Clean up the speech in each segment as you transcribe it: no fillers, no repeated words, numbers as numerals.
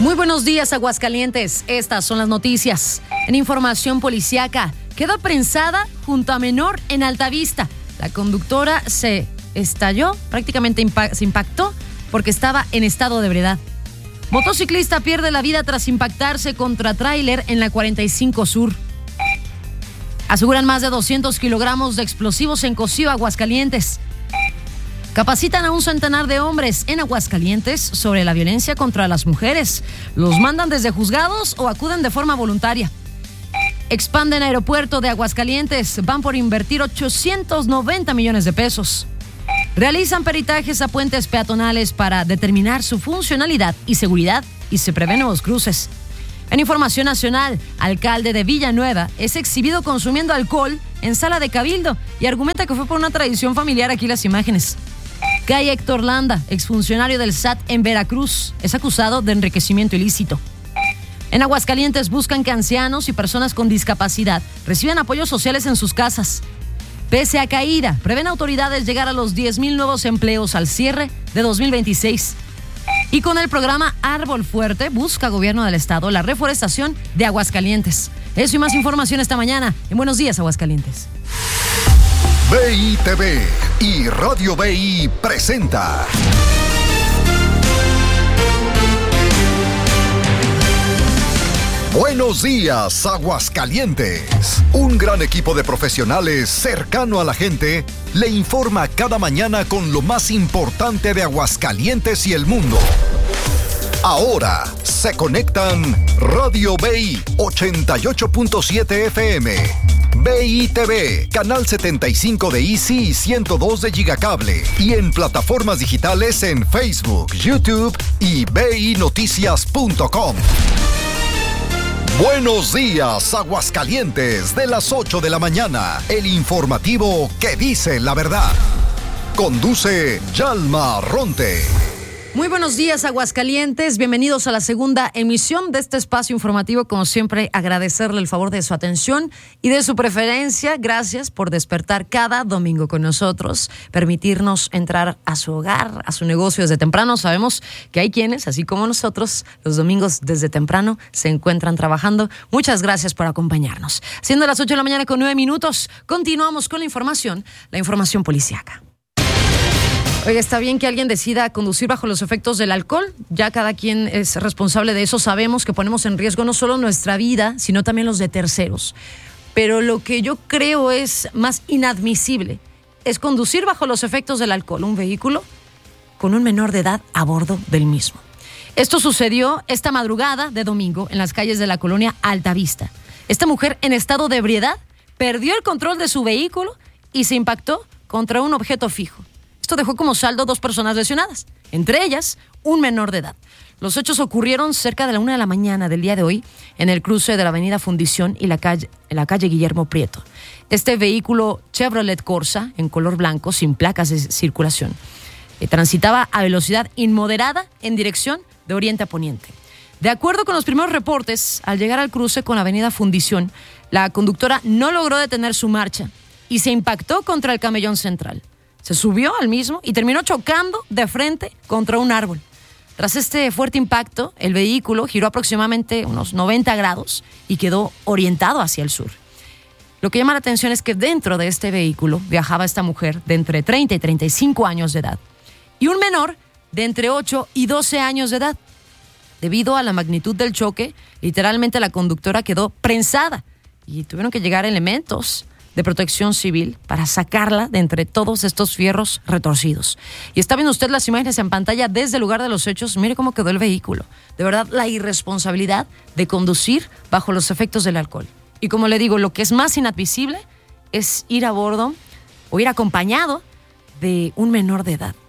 Muy buenos días, Aguascalientes. Estas son las noticias. En información policiaca, queda prensada junto a menor en Altavista. La conductora se estalló, prácticamente se impactó porque estaba en estado de ebriedad. Motociclista pierde la vida tras impactarse contra tráiler en la 45 Sur. Aseguran más de 200 kilogramos de explosivos en Cocío, Aguascalientes. Capacitan a un centenar de hombres en Aguascalientes sobre la violencia contra las mujeres. Los mandan desde juzgados o acuden de forma voluntaria. Expanden aeropuerto de Aguascalientes. Van por invertir 890 millones de pesos. Realizan peritajes a puentes peatonales para determinar su funcionalidad y seguridad y se prevén nuevos cruces. En información nacional, alcalde de Villanueva es exhibido consumiendo alcohol en sala de cabildo y argumenta que fue por una tradición familiar. Aquí las imágenes. Cae Héctor Landa, exfuncionario del SAT en Veracruz, es acusado de enriquecimiento ilícito. En Aguascalientes buscan que ancianos y personas con discapacidad reciban apoyos sociales en sus casas. Pese a caída, prevén autoridades llegar a los 10,000 nuevos empleos al cierre de 2026. Y con el programa Árbol Fuerte, busca Gobierno del Estado la reforestación de Aguascalientes. Eso y más información esta mañana en Buenos Días, Aguascalientes. BI TV y Radio BI presenta Buenos Días, Aguascalientes. Un gran equipo de profesionales cercano a la gente le informa cada mañana con lo más importante de Aguascalientes y el mundo. Ahora se conectan Radio BI 88.7 FM, BI TV, Canal 75 de Easy y 102 de Gigacable, y en plataformas digitales en Facebook, YouTube y BINoticias.com. Buenos días, Aguascalientes, de las 8 de la mañana, el informativo que dice la verdad. Conduce Yalma Ronte. Muy buenos días, Aguascalientes. Bienvenidos a la segunda emisión de este espacio informativo. Como siempre, agradecerle el favor de su atención y de su preferencia. Gracias por despertar cada domingo con nosotros, permitirnos entrar a su hogar, a su negocio desde temprano. Sabemos que hay quienes, así como nosotros, los domingos desde temprano se encuentran trabajando. Muchas gracias por acompañarnos. Siendo las 8 de la mañana con 9 minutos, continuamos con la información policíaca. Oiga, está bien que alguien decida conducir bajo los efectos del alcohol. Ya cada quien es responsable de eso. Sabemos que ponemos en riesgo no solo nuestra vida, sino también los de terceros. Pero lo que yo creo es más inadmisible es conducir bajo los efectos del alcohol un vehículo con un menor de edad a bordo del mismo. Esto sucedió esta madrugada de domingo en las calles de la colonia Altavista. Esta mujer en estado de ebriedad perdió el control de su vehículo y se impactó contra un objeto fijo. Esto dejó como saldo 2 personas lesionadas, entre ellas un menor de edad. Los hechos ocurrieron cerca de la 1 de la mañana del día de hoy en el cruce de la avenida Fundición y la calle Guillermo Prieto. Este vehículo Chevrolet Corsa en color blanco sin placas de circulación transitaba a velocidad inmoderada en dirección de oriente a poniente. De acuerdo con los primeros reportes, al llegar al cruce con la avenida Fundición, la conductora no logró detener su marcha y se impactó contra el camellón central. Se subió al mismo y terminó chocando de frente contra un árbol. Tras este fuerte impacto, el vehículo giró aproximadamente unos 90 grados y quedó orientado hacia el sur. Lo que llama la atención es que dentro de este vehículo viajaba esta mujer de entre 30 y 35 años de edad y un menor de entre 8 y 12 años de edad. Debido a la magnitud del choque, literalmente la conductora quedó prensada y tuvieron que llegar elementos de protección civil para sacarla de entre todos estos fierros retorcidos. Y está viendo usted las imágenes en pantalla desde el lugar de los hechos. Mire cómo quedó el vehículo. De verdad, la irresponsabilidad de conducir bajo los efectos del alcohol. Y como le digo, lo que es más inadmisible es ir a bordo o ir acompañado de un menor de edad.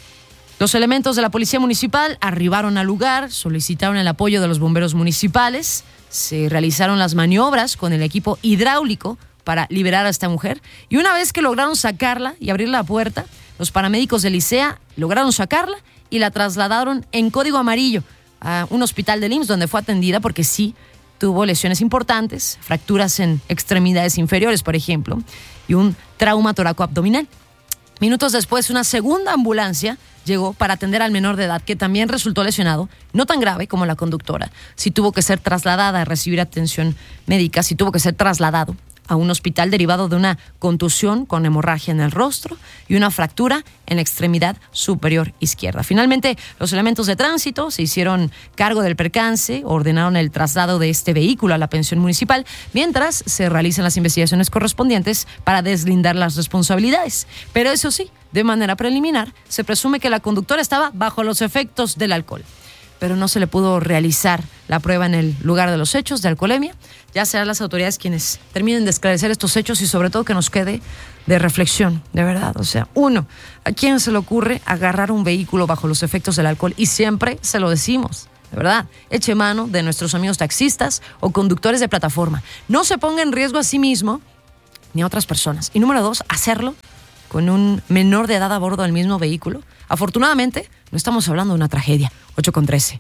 Los elementos de la Policía Municipal arribaron al lugar, solicitaron el apoyo de los bomberos municipales, se realizaron las maniobras con el equipo hidráulico para liberar a esta mujer, y una vez que lograron sacarla y abrir la puerta, los paramédicos de Licea lograron sacarla y la trasladaron en código amarillo a un hospital del IMSS donde fue atendida porque sí tuvo lesiones importantes, fracturas en extremidades inferiores, por ejemplo, y un trauma toracoabdominal. Minutos después, una segunda ambulancia llegó para atender al menor de edad, que también resultó lesionado, no tan grave como la conductora. Sí tuvo que ser trasladada a recibir atención médica, sí tuvo que ser trasladado a un hospital derivado de una contusión con hemorragia en el rostro y una fractura en la extremidad superior izquierda. Finalmente, los elementos de tránsito se hicieron cargo del percance, ordenaron el traslado de este vehículo a la pensión municipal, mientras se realizan las investigaciones correspondientes para deslindar las responsabilidades. Pero eso sí, de manera preliminar, se presume que la conductora estaba bajo los efectos del alcohol, pero no se le pudo realizar la prueba en el lugar de los hechos de alcoholemia. Ya serán las autoridades quienes terminen de esclarecer estos hechos y sobre todo que nos quede de reflexión, de verdad. O sea, uno, ¿a quién se le ocurre agarrar un vehículo bajo los efectos del alcohol? Y siempre se lo decimos, de verdad, eche mano de nuestros amigos taxistas o conductores de plataforma. No se ponga en riesgo a sí mismo ni a otras personas. Y número dos, hacerlo con un menor de edad a bordo del mismo vehículo. Afortunadamente, no estamos hablando de una tragedia. 8:13.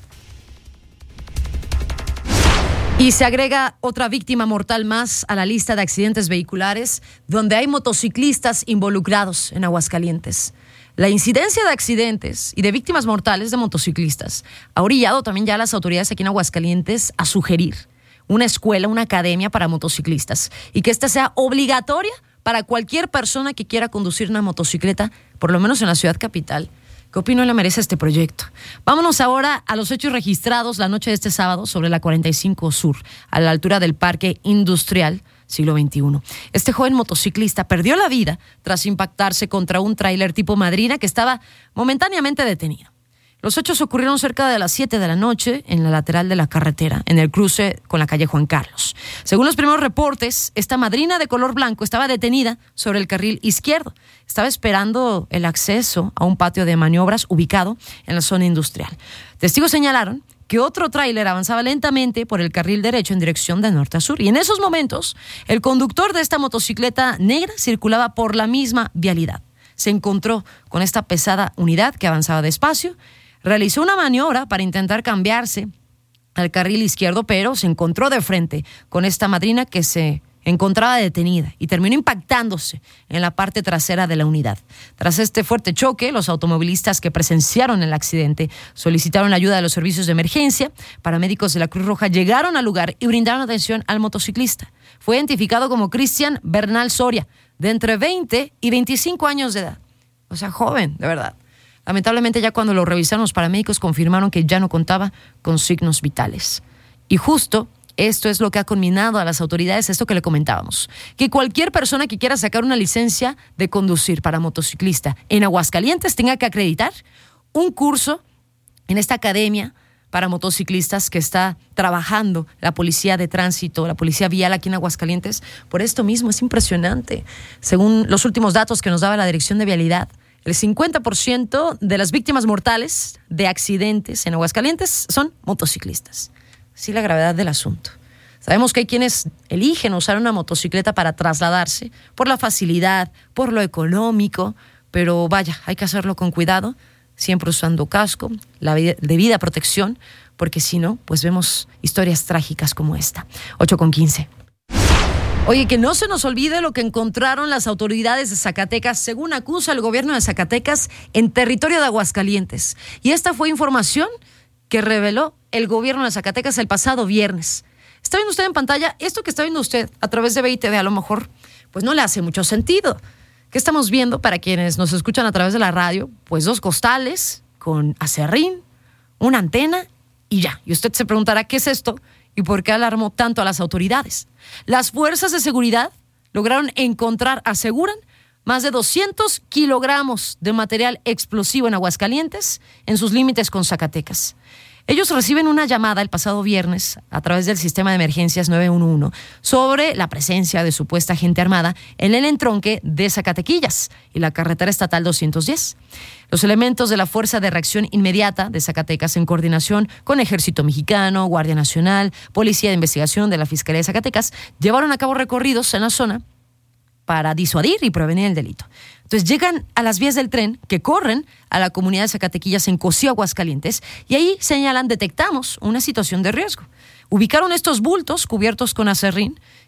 Y se agrega otra víctima mortal más a la lista de accidentes vehiculares, donde hay motociclistas involucrados en Aguascalientes. La incidencia de accidentes y de víctimas mortales de motociclistas ha orillado también ya a las autoridades aquí en Aguascalientes a sugerir una escuela, una academia para motociclistas y que esta sea obligatoria para cualquier persona que quiera conducir una motocicleta, por lo menos en la ciudad capital. ¿Qué opinión le merece este proyecto? Vámonos ahora a los hechos registrados la noche de este sábado sobre la 45 Sur, a la altura del Parque Industrial Siglo XXI. Este joven motociclista perdió la vida tras impactarse contra un tráiler tipo Madrina que estaba momentáneamente detenido. Los hechos ocurrieron cerca de las 7 de la noche en la lateral de la carretera, en el cruce con la calle Juan Carlos. Según los primeros reportes, esta Madrina de color blanco estaba detenida sobre el carril izquierdo. Estaba esperando el acceso a un patio de maniobras ubicado en la zona industrial. Testigos señalaron que otro tráiler avanzaba lentamente por el carril derecho en dirección de norte a sur. Y en esos momentos, el conductor de esta motocicleta negra circulaba por la misma vialidad. Se encontró con esta pesada unidad que avanzaba despacio. Realizó una maniobra para intentar cambiarse al carril izquierdo, pero se encontró de frente con esta Madrina que se encontraba detenida y terminó impactándose en la parte trasera de la unidad. Tras este fuerte choque, los automovilistas que presenciaron el accidente solicitaron la ayuda de los servicios de emergencia. Paramédicos de la Cruz Roja llegaron al lugar y brindaron atención al motociclista. Fue identificado como Cristian Bernal Soria, de entre 20 y 25 años de edad. O sea, joven, de verdad. Lamentablemente, ya cuando lo revisaron, los paramédicos confirmaron que ya no contaba con signos vitales. Y justo esto es lo que ha conminado a las autoridades, esto que le comentábamos, que cualquier persona que quiera sacar una licencia de conducir para motociclista en Aguascalientes tenga que acreditar un curso en esta academia para motociclistas que está trabajando la Policía de Tránsito, la Policía Vial aquí en Aguascalientes. Por esto mismo es impresionante. Según los últimos datos que nos daba la Dirección de Vialidad, el 50% de las víctimas mortales de accidentes en Aguascalientes son motociclistas. Sí, la gravedad del asunto. Sabemos que hay quienes eligen usar una motocicleta para trasladarse por la facilidad, por lo económico, pero vaya, hay que hacerlo con cuidado, siempre usando casco, la debida protección, porque si no, pues vemos historias trágicas como esta. 8:15. Oye, que no se nos olvide lo que encontraron las autoridades de Zacatecas, según acusa el gobierno de Zacatecas, en territorio de Aguascalientes. Y esta fue información que reveló el gobierno de Zacatecas el pasado viernes. Está viendo usted en pantalla esto que está viendo usted a través de BITV, a lo mejor pues no le hace mucho sentido. ¿Qué estamos viendo para quienes nos escuchan a través de la radio? Pues 2 costales con aserrín, una antena y ya. Y usted se preguntará, ¿qué es esto? ¿Y por qué alarmó tanto a las autoridades? Las fuerzas de seguridad lograron encontrar, aseguran, más de 200 kilogramos de material explosivo en Aguascalientes, en sus límites con Zacatecas. Ellos reciben una llamada el pasado viernes a través del sistema de emergencias 911 sobre la presencia de supuesta gente armada en el entronque de Zacatequillas y la carretera estatal 210. Los elementos de la Fuerza de Reacción Inmediata de Zacatecas, en coordinación con Ejército Mexicano, Guardia Nacional, Policía de Investigación de la Fiscalía de Zacatecas, llevaron a cabo recorridos en la zona para disuadir y prevenir el delito. Entonces llegan a las vías del tren que corren a la comunidad de Zacatequillas en Cocío, Aguascalientes, y ahí señalan, detectamos una situación de riesgo. Ubicaron estos bultos cubiertos con aserrín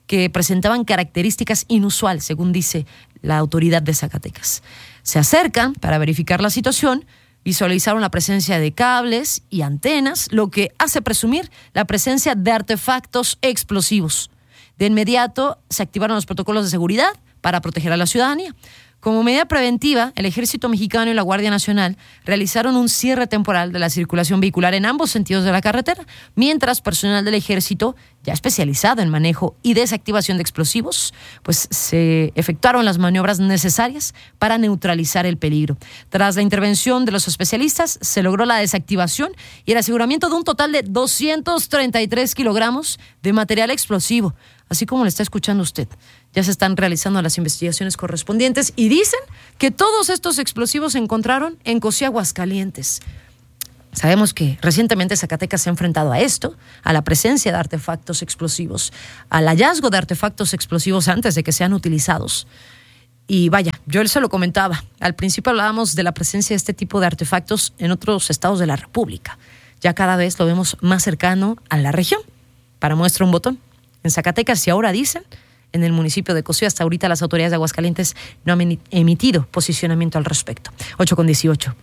que presentaban características inusuales, según dice la autoridad de Zacatecas. Se acercan para verificar la situación, visualizaron la presencia de cables y antenas, lo que hace presumir la presencia de artefactos explosivos. De inmediato se activaron los protocolos de seguridad para proteger a la ciudadanía. Como medida preventiva, el Ejército Mexicano y la Guardia Nacional realizaron un cierre temporal de la circulación vehicular en ambos sentidos de la carretera, mientras personal del Ejército, ya especializado en manejo y desactivación de explosivos, pues se efectuaron las maniobras necesarias para neutralizar el peligro. Tras la intervención de los especialistas, se logró la desactivación y el aseguramiento de un total de 233 kilogramos de material explosivo, así como le está escuchando usted. Ya se están realizando las investigaciones correspondientes y dicen que todos estos explosivos se encontraron en Cocía, Aguascalientes. Sabemos que recientemente Zacatecas se ha enfrentado a esto, a la presencia de artefactos explosivos, al hallazgo de artefactos explosivos antes de que sean utilizados. Y vaya, yo se lo comentaba, al principio hablábamos de la presencia de este tipo de artefactos en otros estados de la República. Ya cada vez lo vemos más cercano a la región. Para muestra un botón. En Zacatecas, y ahora dicen, en el municipio de Cocía, hasta ahorita las autoridades de Aguascalientes no han emitido posicionamiento al respecto. 8:18.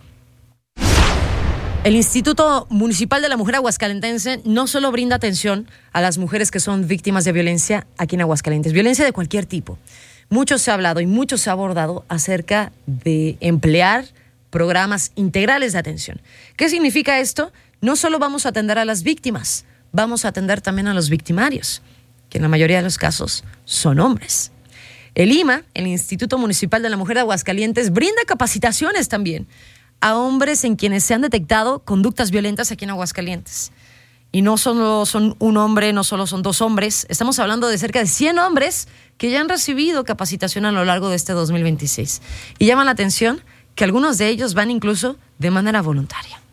El Instituto Municipal de la Mujer Aguascalentense no solo brinda atención a las mujeres que son víctimas de violencia aquí en Aguascalientes, violencia de cualquier tipo. Mucho se ha hablado y mucho se ha abordado acerca de emplear programas integrales de atención. ¿Qué significa esto? No solo vamos a atender a las víctimas, vamos a atender también a los victimarios, que en la mayoría de los casos son hombres. El IMA, el Instituto Municipal de la Mujer de Aguascalientes, brinda capacitaciones también a hombres en quienes se han detectado conductas violentas aquí en Aguascalientes. Y no solo son un hombre, no solo son dos hombres, estamos hablando de cerca de 100 hombres que ya han recibido capacitación a lo largo de este 2026. Y llama la atención que algunos de ellos van incluso de manera voluntaria.